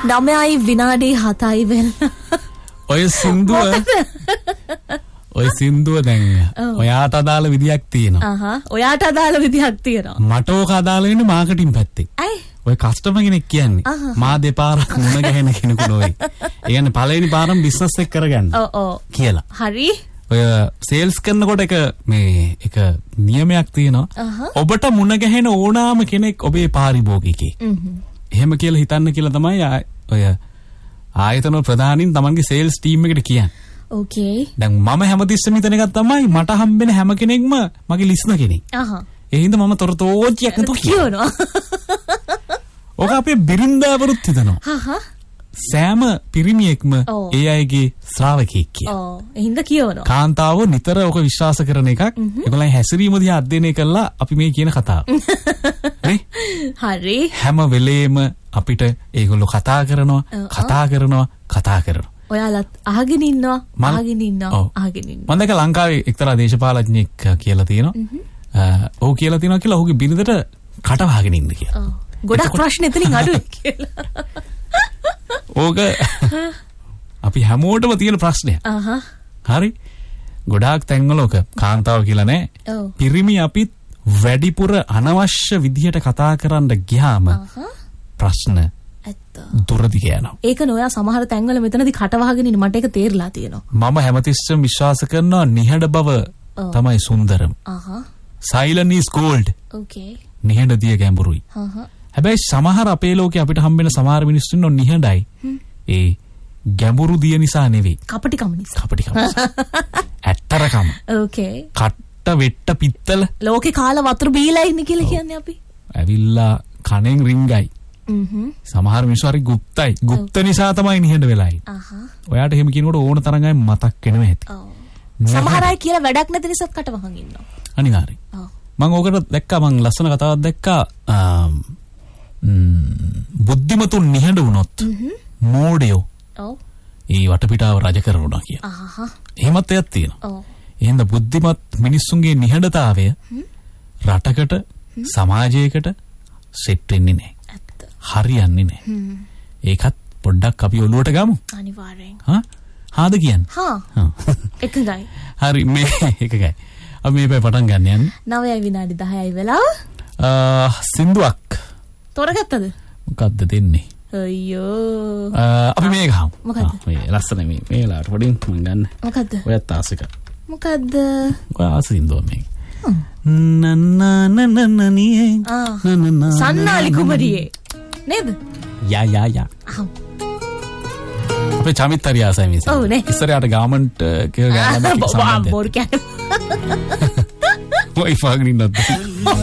9යි විනාඩි 7යි වෙන. ඔය සින්දුව දැන් ඔයාට අදාළ විදියක් තියෙනවා. ඔයාට අදාළ විදියක් තියෙනවා. මට ඕක අදාළ වෙන්නේ මාකටිං පැත්තේ. ඔය කස්ටමර් කෙනෙක් කියන්නේ මා දෙපාරක් මුණ ගැහෙන කෙනෙකු නොවේ. ඒ කියන්නේ පළවෙනි පාරම බිස්නස් එක කරගන්න. කියලා. හරි. ඔය සේල්ස් කරනකොට එක නියමයක් තියෙනවා. ඔබට මුණ ගැහෙන ඕනාම කෙනෙක් ඔබේ පාරිභෝගිකේ. එහෙම කියලා හිතන්න කියලා තමයි ඔය ආයතන ප්‍රධානීන් තමන්ගේ සේල්ස් ටීම් එකට කියන්නේ. ඕකේ. දැන් මම හැමතිස්සෙම හිතන එකක් තමයි මට හම්බෙන හැම කෙනෙක්ම මගේ ලිස්න කෙනෙක්. ඒ හින්දා මම තොරතෝච්චියක් නතු කියනවා. ඔක අපේ බිරින්දාවරුත් හිතනවා. සෑම පිරිමියෙක්ම ඒ අයගේ ශ්‍රාවකෙක් කියලා. ඒ හින්දා කියනවා. කාන්තාවෝ නිතර ඔක විශ්වාස කරන එකක්. ඒගොල්ලන් හැසිරීම දිහා අධ්‍යයනය කළා අපි මේ කියන කතාව. හරි. හැම වෙලේම අපිට ඒගොල්ලෝ කතා කරනවා. ඔයාලත් අහගෙන ඉන්නවා. මම දැක ලංකාවේ එක්තරා දේශපාලඥයෙක් කියලා තියෙනවා. ඔහු කියලා තියෙනවා කියලා ඔහුගේ බිරිඳට කට වහගෙන ඉන්න කියලා. ගොඩක් ප්‍රශ්න එතනින් අඩුයි කියලා. ඕක අපි හැමෝටම තියෙන ප්‍රශ්නයක්. හරි. ගොඩාක් තැන්වල ඔක කාන්තාව කියලා නෑ. පිරිමි අපිත් වැඩිපුර අනවශ්‍ය විදිහට කතා කරන්න ගියාම ප්‍රශ්න දුරදිග යනවා. ඒක නෝයා සමහර තැන්වල මෙතනදී කට වහගෙන ඉන්න මට ඒක තේරලා තියෙනවා. මම හැමතිස්සෙම විශ්වාස කරනවා නිහඬ බව තමයි සුන්දරම. Silent is gold. Okay. නිහඬ දිය ගැඹුරුයි. හැබැයි සමහර අපේ ලෝකේ අපිට හම්බෙන සමහර මිනිස්සු ඉන්නෝ නිහඬයි. ඒ ගැඹුරු දිය නිසා නෙවෙයි. කපටිකම නිසා. ඇත්තරකම. Okay. කට්ට වෙට්ට පිත්තල. ලෝකේ කාලා වතුර බීලා ඉන්නේ කියලා කියන්නේ අපි. ඇවිල්ලා කණෙන් රින්ගයි. සමහර මිනිස්සු හරි গুপ্তයි. গুপ্ত නිසා තමයි නිහඬ වෙලා ඉන්නේ. ඔයාට එහෙම කියනකොට ඕන තරම් අය මතක් වෙනවා ඇති. සමහර අය කියලා වැඩක් නැති නිසාත් කට වහන් ඉන්නවා. අනිවාර්යයෙන්. මම ඕකට දැක්කා මං ලස්සන කතාවක් දැක්කා. බුද්ධිමතුන් නිහඬ වුණොත් මෝඩයෝ ඒ වටපිටාව රජ කරනවා කියලා. එහෙමත් එකක් තියෙනවා. එහෙනම් බුද්ධිමත් මිනිස්සුන්ගේ නිහඬතාවය රටකට සමාජයකට සෙට් වෙන්නේ නැහැ. හරියන්නේ නැහැ. ඒකත් පොඩ්ඩක් අපි ඔළුවට ගමු. අනිවාර්යෙන්. හාද කියන්නේ? එකගයි. හරි මේ එකගයි. අපි මේ පටන් ගන්න යන්නේ. 9යි විනාඩි 10යි වෙලාව. සින්දුවක්. තෝරගත්තද? මොකද්ද දෙන්නේ? අයියෝ. අපි මේක ගහමු. මොකද්ද? මේ ලස්සන මේ වෙලාවට පොඩින් මම ගන්න. මොකද්ද? ඔයත් ආසක. මොකද්ද? ඔය ආසින්දුව මේක. නන්නනියේ සන්නාලි කුමරියේ නේද? යා. අපේ චමිත් හරි ආසයි මේ. ඔව් නේ. ඉස්සරහට ගාමන්ට් කියලා ගාලා මේක සම්බන්ධයි. බෝර් කියන්නේ. ඔය ෆාග්නින් නැද්ද?